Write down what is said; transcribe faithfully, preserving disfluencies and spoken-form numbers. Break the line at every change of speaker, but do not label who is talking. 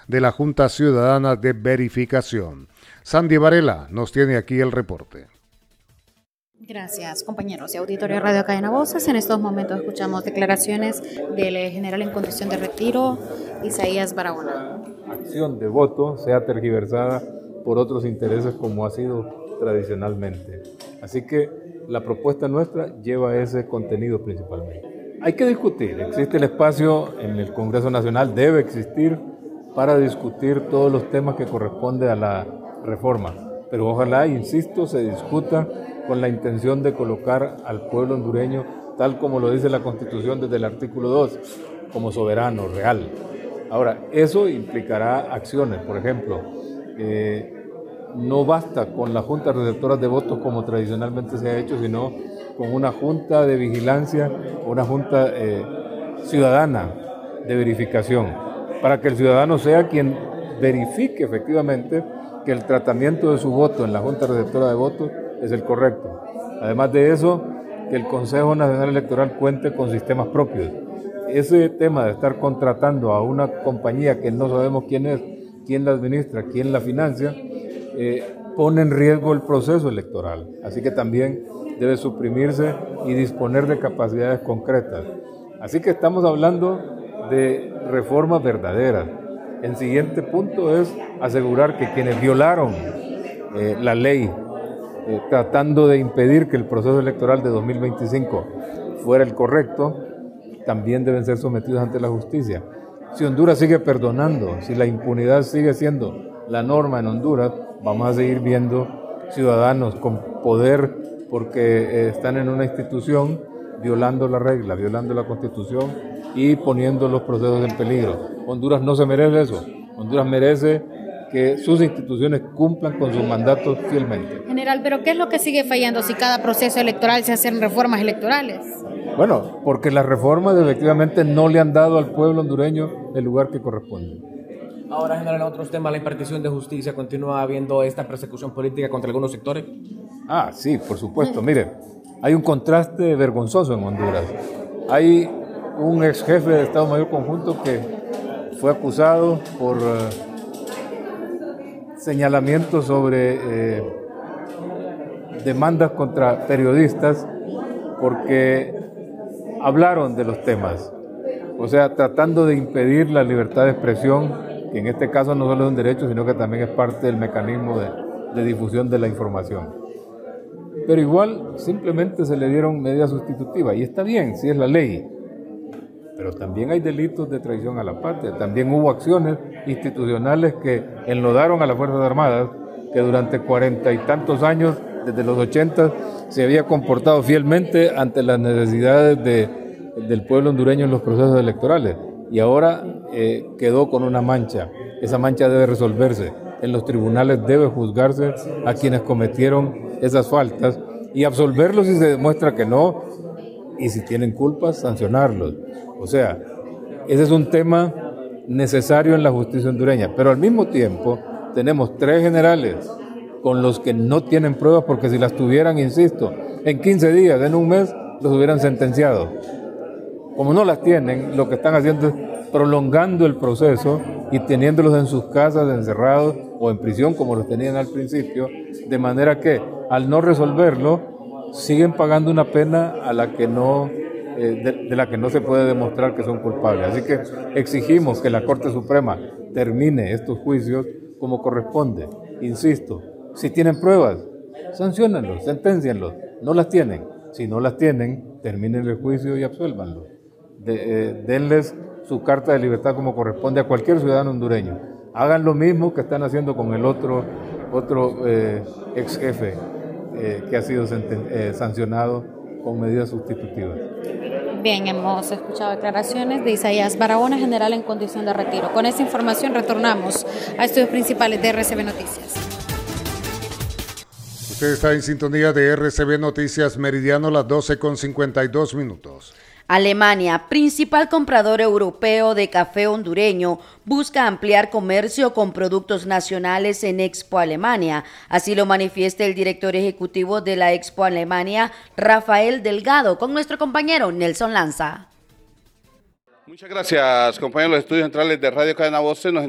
de la Junta Ciudadana de Verificación. Sandy Varela nos tiene aquí el reporte.
Gracias, compañeros de Auditorio de Radio Cadena Voces. En estos momentos escuchamos declaraciones del general en condición de retiro, Isaías Barahona.
Acción de voto sea tergiversada por otros intereses como ha sido tradicionalmente. Así que la propuesta nuestra lleva ese contenido principalmente. Hay que discutir, existe el espacio en el Congreso Nacional, debe existir para discutir todos los temas que corresponden a la reforma, pero ojalá, insisto, se discuta con la intención de colocar al pueblo hondureño, tal como lo dice la Constitución desde el artículo dos, como soberano, real. Ahora, eso implicará acciones, por ejemplo, eh, no basta con las juntas receptoras de votos como tradicionalmente se ha hecho, sino con una junta de vigilancia, una junta eh, ciudadana de verificación, para que el ciudadano sea quien verifique efectivamente que el tratamiento de su voto en la junta receptora de votos es el correcto. Además de eso, que el Consejo Nacional Electoral cuente con sistemas propios. Ese tema de estar contratando a una compañía que no sabemos quién es, quién la administra, quién la financia, eh, pone en riesgo el proceso electoral. Así que también debe suprimirse y disponer de capacidades concretas. Así que estamos hablando de reformas verdaderas. El siguiente punto es asegurar que quienes violaron eh, la ley, eh, tratando de impedir que el proceso electoral de dos mil veinticinco fuera el correcto, también deben ser sometidos ante la justicia. Si Honduras sigue perdonando, si la impunidad sigue siendo la norma en Honduras, vamos a seguir viendo ciudadanos con poder porque eh, están en una institución violando la regla, violando la Constitución y poniendo los procesos en peligro. Honduras no se merece eso. Honduras merece que sus instituciones cumplan con sus mandatos fielmente.
General, ¿pero qué es lo que sigue fallando si cada proceso electoral se hacen reformas electorales?
Bueno, porque las reformas efectivamente no le han dado al pueblo hondureño el lugar que corresponde.
Ahora, general, en otros temas, la impartición de justicia, ¿continúa habiendo esta persecución política contra algunos sectores?
Ah, sí, por supuesto. Mire, hay un contraste vergonzoso en Honduras. Hay un ex jefe de Estado Mayor Conjunto que fue acusado por uh, señalamientos sobre eh, demandas contra periodistas porque hablaron de los temas, o sea, tratando de impedir la libertad de expresión, que en este caso no solo es un derecho, sino que también es parte del mecanismo de, de difusión de la información. Pero igual simplemente se le dieron medidas sustitutivas, y está bien, sí es la ley, pero también hay delitos de traición a la patria, también hubo acciones institucionales que enlodaron a las Fuerzas Armadas, que durante cuarenta y tantos años, desde los ochenta, se había comportado fielmente ante las necesidades de, del pueblo hondureño en los procesos electorales, y ahora eh, quedó con una mancha. Esa mancha debe resolverse. En los tribunales debe juzgarse a quienes cometieron esas faltas y absolverlos si se demuestra que no, y si tienen culpas, sancionarlos. O sea, ese es un tema necesario en la justicia hondureña, pero al mismo tiempo tenemos tres generales con los que no tienen pruebas, porque si las tuvieran, insisto, en quince días, en un mes, los hubieran sentenciado. Como no las tienen, lo que están haciendo es prolongando el proceso y teniéndolos en sus casas, encerrados o en prisión, como los tenían al principio, de manera que, al no resolverlo, siguen pagando una pena a la que no, eh, de, de la que no se puede demostrar que son culpables. Así que exigimos que la Corte Suprema termine estos juicios como corresponde. Insisto, si tienen pruebas, sanciónenlos, senténcienlos. No las tienen. Si no las tienen, terminen el juicio y absuélvanlos. De, eh, denles su carta de libertad como corresponde a cualquier ciudadano hondureño. Hagan lo mismo que están haciendo con el otro, otro eh, ex jefe eh, que ha sido senten- eh, sancionado con medidas sustitutivas.
Bien, hemos escuchado declaraciones de Isaías Barahona, general en condición de retiro. Con esta información retornamos a estudios principales de R C B Noticias.
Usted está en sintonía de R C B Noticias Meridiano, las doce con cincuenta y dos minutos.
Alemania, principal comprador europeo de café hondureño, busca ampliar comercio con productos nacionales en Expo Alemania. Así lo manifiesta el director ejecutivo de la Expo Alemania, Rafael Delgado, con nuestro compañero Nelson Lanza.
Muchas gracias, compañeros de los estudios centrales de Radio Cadena Voces. Nos